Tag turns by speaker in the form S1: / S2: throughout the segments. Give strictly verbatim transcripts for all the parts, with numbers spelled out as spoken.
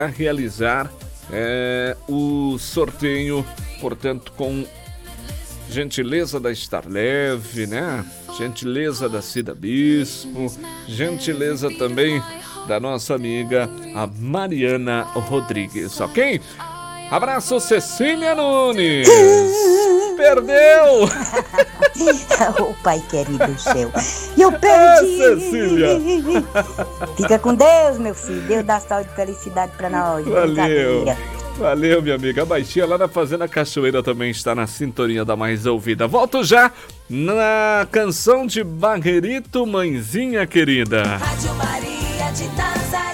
S1: a realizar é, o sorteio, portanto, com gentileza da Estar Leve, né? Gentileza da Cida Bispo, gentileza também da nossa amiga, a Mariana Rodrigues, ok? Abraço, Cecília Nunes! Perdeu!
S2: O pai querido do céu. E eu perdi!
S1: É, Cecília!
S2: Fica com Deus, meu filho. Deus dá saúde e felicidade pra nós.
S1: Valeu! Valeu, minha amiga. A baixinha lá na Fazenda Cachoeira também está na sintonia da mais ouvida. Volto já na canção de Barrerito, Mãezinha Querida.
S3: Rádio Maria de Nazaré.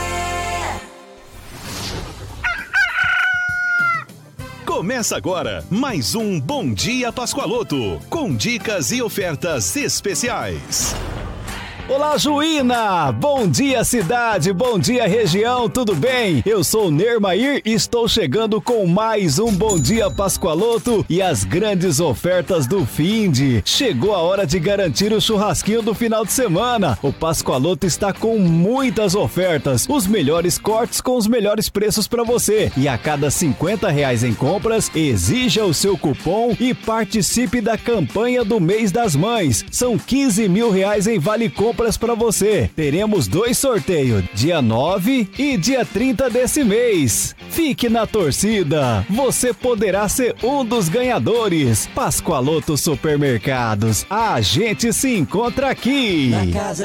S4: Começa agora mais um Bom Dia Pascoaloto, com dicas e ofertas especiais.
S5: Olá, Juína! Bom dia, cidade! Bom dia, região! Tudo bem? Eu sou o Nermair e estou chegando com mais um Bom Dia Pascoaloto e as grandes ofertas do Finde. Chegou a hora de garantir o churrasquinho do final de semana. O Pascoaloto está com muitas ofertas, os melhores cortes com os melhores preços para você. E a cada cinquenta reais em compras, exija o seu cupom e participe da campanha do mês das mães. São quinze mil reais em vale compra para você. Teremos dois sorteios, dia nove e dia trinta desse mês. Fique na torcida, você poderá ser um dos ganhadores. Pascoaloto Supermercados, a gente se encontra aqui.
S6: Na casa